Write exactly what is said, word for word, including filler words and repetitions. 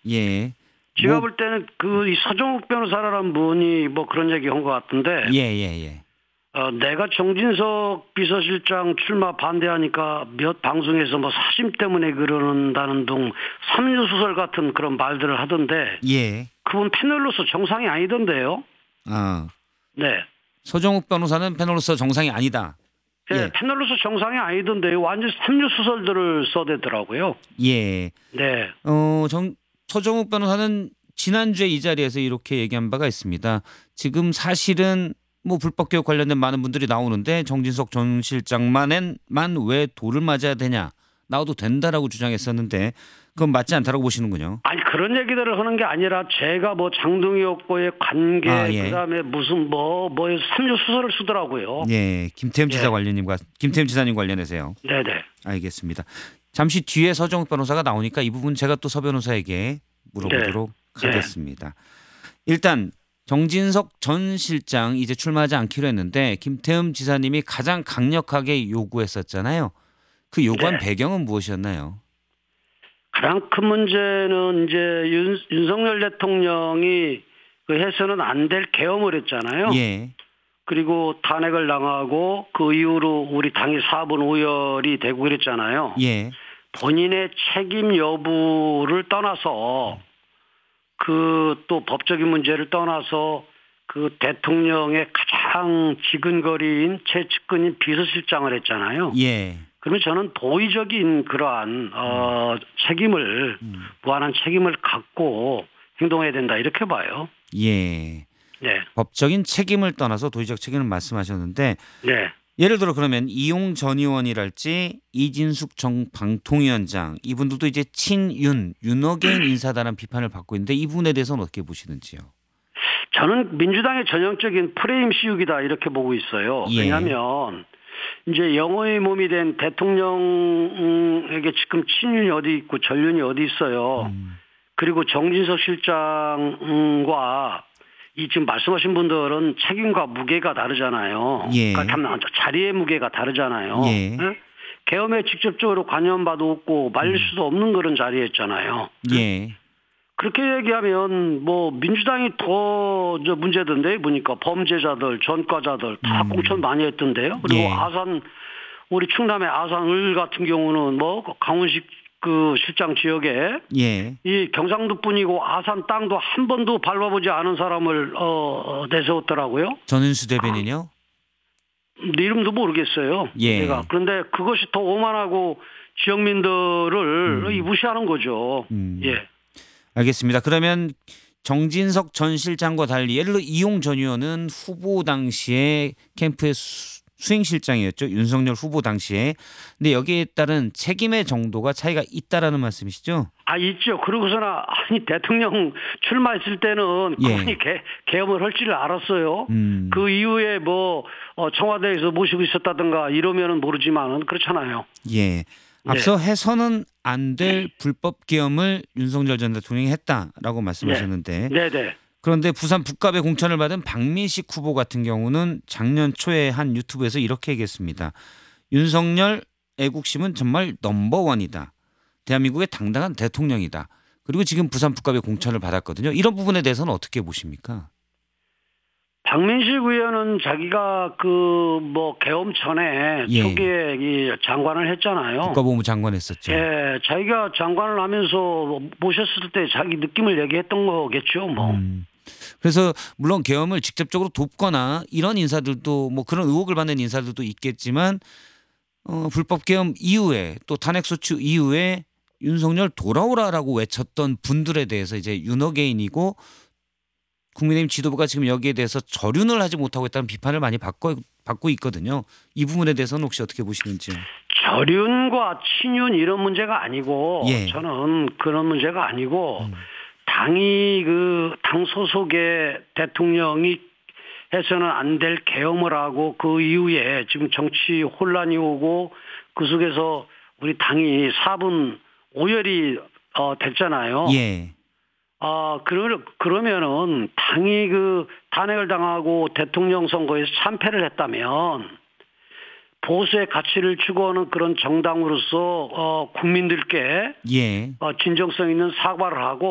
예. 제가 뭐, 볼 때는 그 이 서정욱 변호사라는 분이 뭐 그런 얘기 한 것 같은데, 예, 예, 예. 어, 내가 정진석 비서실장 출마 반대하니까 몇 방송에서 뭐 사심 때문에 그러는다는 등 삼류수설 같은 그런 말들을 하던데, 예. 그분 패널로서 정상이 아니던데요. 아, 네. 서정욱 변호사는 패널로서 정상이 아니다. 예, 예. 패널로서 정상이 아니던데요. 완전 삼류수설들을 써대더라고요. 예. 네. 어, 정, 서정욱 변호사는 지난주에 이 자리에서 이렇게 얘기한 바가 있습니다. 지금 사실은 뭐 불법 개혁 관련된 많은 분들이 나오는데 정진석 전 실장만은 만 왜 돌을 맞아야 되냐. 나와도 된다라고 주장했었는데 그건 맞지 않다라고 보시는군요. 아니 그런 얘기들을 하는 게 아니라 제가 뭐 장동혁과의 아, 관계 예. 그다음에 무슨 뭐 뭐 삼류수설을 쓰더라고요. 예. 김태흠 지사 예. 관련님과 김태흠 지사님 관련해서요. 네네. 알겠습니다. 잠시 뒤에 서정욱 변호사가 나오니까 이 부분 제가 또 서 변호사에게 네. 물어보도록 네. 하겠습니다. 일단 정진석 전 실장 이제 출마하지 않기로 했는데 김태흠 지사님이 가장 강력하게 요구했었잖아요. 그 요구한 네. 배경은 무엇이었나요? 가장 큰 문제는 이제 윤, 윤석열 대통령이 그 해서는 안 될 계엄을 했잖아요. 예. 그리고 탄핵을 당하고 그 이후로 우리 당이 사분 오열이 되고 그랬잖아요. 예. 본인의 책임 여부를 떠나서 그 또 법적인 문제를 떠나서 그 대통령의 가장 지근거리인 최측근인 비서실장을 했잖아요. 예. 그러면 저는 도의적인 그러한 어, 책임을 음. 무한한 책임을 갖고 행동해야 된다 이렇게 봐요. 예. 네, 법적인 책임을 떠나서 도의적 책임을 말씀하셨는데 네, 예를 들어 그러면 이용 전 의원이랄지 이진숙 전 방통위원장 이분들도 이제 친윤 윤어게인 인사다라는 비판을 받고 있는데 이 부분에 대해서는 어떻게 보시는지요? 저는 민주당의 전형적인 프레임 씌우기다 이렇게 보고 있어요. 예. 왜냐하면 이제 영호의 몸이 된 대통령에게 지금 친윤이 어디 있고 전륜이 어디 있어요. 음. 그리고 정진석 실장과 이 지금 말씀하신 분들은 책임과 무게가 다르잖아요. 예. 그러니까 자리의 무게가 다르잖아요. 예. 네? 계엄에 직접적으로 관여받도 없고 말릴 수도 없는 그런 자리였잖아요. 예. 그렇게 얘기하면 뭐 민주당이 더 저 문제던데 보니까 범죄자들, 전과자들 다 음. 공천 많이 했던데요. 그리고 예. 아산 우리 충남의 아산을 같은 경우는 뭐 강훈식 그 실장 지역에 예. 이 경상도뿐이고 아산 땅도 한 번도 밟아보지 않은 사람을 어, 내세웠더라고요. 전은수 대변인요? 네 이름도 모르겠어요. 예. 제가 그런데 그것이 더 오만하고 지역민들을 음. 무시하는 거죠. 음. 예. 알겠습니다. 그러면 정진석 전 실장과 달리 예를 들어 이용 전 의원은 후보 당시에 캠프의 수, 수행실장이었죠. 윤석열 후보 당시에. 근데 여기에 따른 책임의 정도가 차이가 있다라는 말씀이시죠? 아 있죠. 그러고서나 아니 대통령 출마했을 때는 예. 그분이 개, 개엄을 할지를 알았어요. 음. 그 이후에 뭐 어, 청와대에서 모시고 있었다든가 이러면은 모르지만은 그렇잖아요. 예. 앞서 해서는 안 될 불법 계엄을 윤석열 전 대통령이 했다라고 말씀하셨는데 네, 네. 그런데 부산 북갑의 공천을 받은 박민식 후보 같은 경우는 작년 초에 한 유튜브에서 이렇게 얘기했습니다. 윤석열 애국심은 정말 넘버원이다. 대한민국의 당당한 대통령이다. 그리고 지금 부산 북갑의 공천을 받았거든요. 이런 부분에 대해서는 어떻게 보십니까? 박민식 의원은 자기가 그 뭐 개엄 전에 예. 초기에 이 장관을 했잖아요. 국가보훈 장관 했었죠. 예, 자기가 장관을 하면서 모셨을 때 자기 느낌을 얘기했던 거겠죠, 뭐. 음. 그래서 물론 계엄을 직접적으로 돕거나 이런 인사들도 뭐 그런 의혹을 받는 인사들도 있겠지만 어, 불법 계엄 이후에 또 탄핵 소추 이후에 윤석열 돌아오라라고 외쳤던 분들에 대해서 이제 윤어게인이고 국민의힘 지도부가 지금 여기에 대해서 절윤을 하지 못하고 있다는 비판을 많이 받고 받고 있거든요. 이 부분에 대해서는 혹시 어떻게 보시는지요? 절윤과 친윤 이런 문제가 아니고 예. 저는 그런 문제가 아니고 음. 당이 그 당 소속의 대통령이 해서는 안 될 계엄을 하고 그 이후에 지금 정치 혼란이 오고 그 속에서 우리 당이 사분 오열이 어, 됐잖아요. 예. 아, 그러, 그러면은 당이 그 탄핵을 당하고 대통령 선거에서 참패를 했다면 보수의 가치를 추구하는 그런 정당으로서 어, 국민들께 예. 어, 진정성 있는 사과를 하고